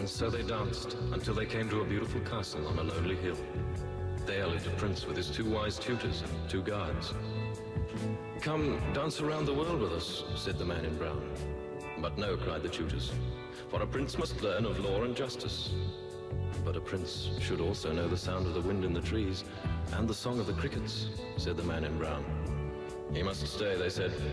So they danced until they came to a beautiful castle on a lonely hill. There lived a prince with his 2 wise tutors and 2 guards. "Come, dance around the world with us," said the man in brown. "But no," cried the tutors, "for a prince must learn of law and justice." "But a prince should also know the sound of the wind in the trees and the song of the crickets," said the man in brown. "He must stay," they said,